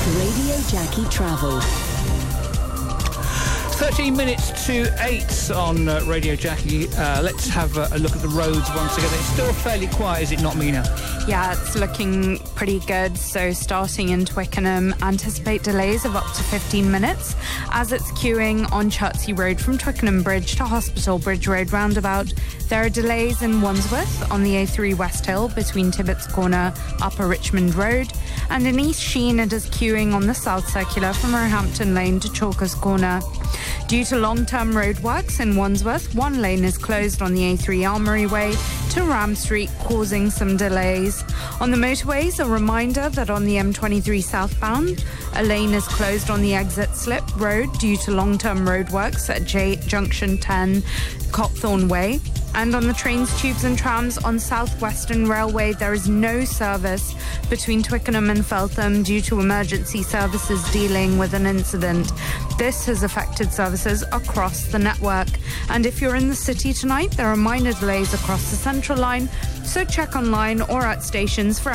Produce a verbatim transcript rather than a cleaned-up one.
Radio Jackie Travel. thirteen minutes to eight on uh, Radio Jackie. Uh, let's have a, a look at the roads once again. It's still fairly quiet, is it not, Mina? Yeah, it's looking pretty good. So starting in Twickenham, anticipate delays of up to fifteen minutes as it's queuing on Chertsey Road from Twickenham Bridge to Hospital Bridge Road roundabout. There are delays in Wandsworth on the A three West Hill between Tibbets Corner, Upper Richmond Road. And in East Sheen, it is queuing on the South Circular from Roehampton Lane to Chalkers Corner. Due to long-term roadworks in Wandsworth, one lane is closed on the A three Armoury Way to Ram Street, causing some delays. On the motorways, a reminder that on the M twenty-three southbound, a lane is closed on the exit slip road due to long-term roadworks at J Junction ten, Copthorne Way. And on the trains, tubes and trams on South Western Railway, there is no service between Twickenham and Feltham due to emergency services dealing with an incident. This has affected services across the network. And if you're in the city tonight, there are minor delays across the Central Line, so check online or at stations for